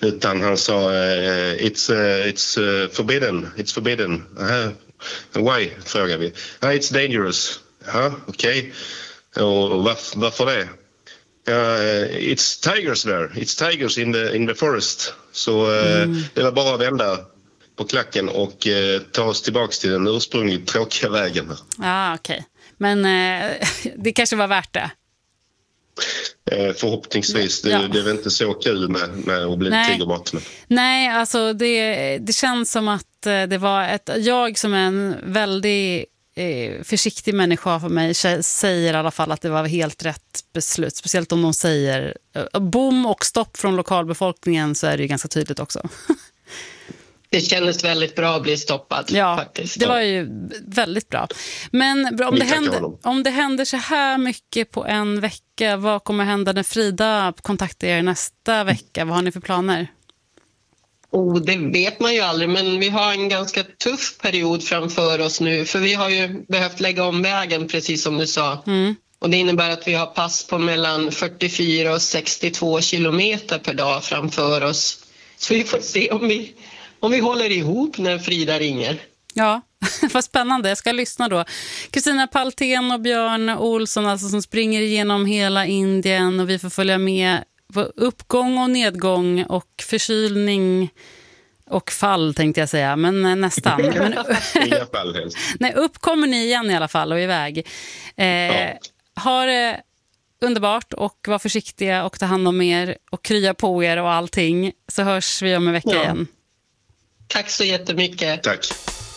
Utan han sa it's forbidden. It's forbidden. Why? Frågar vi. It's dangerous. Ja, okej. Och varför det? It's tigers there. It's tigers in the forest. Så det var bara att vända på klacken och ta oss tillbaks till den ursprungligt tråkiga vägen. Ja, okej. Men det kanske var värt det. Förhoppningsvis. Det är väl inte så kul med att bli tigermat. Nej, alltså det känns som att det var jag som är en väldigt försiktig människa för mig säger i alla fall att det var helt rätt beslut. Speciellt om de säger bom och stopp från lokalbefolkningen, så är det ju ganska tydligt också. Det kändes väldigt bra att bli stoppad. Ja, faktiskt. Det var ju väldigt bra. Men om det händer så här mycket på en vecka, vad kommer hända när Frida kontaktar er nästa vecka? Vad har ni för planer? Det vet man ju aldrig, men vi har en ganska tuff period framför oss nu. För vi har ju behövt lägga om vägen, precis som du sa. Och det innebär att vi har pass på mellan 44 och 62 kilometer per dag framför oss. Så vi får se om vi håller ihop när Frida ringer. Ja, vad spännande. Jag ska lyssna då. Kristina Paltén och Björn Olsson alltså, som springer igenom hela Indien, och vi får följa med på uppgång och nedgång och förkylning och fall, tänkte jag säga, men nästan. Inga fall helst. Nej, upp kommer ni igen i alla fall och iväg. Ha det underbart och var försiktiga och ta hand om er och krya på er och allting, så hörs vi om en vecka igen. Tack så jättemycket. Tack.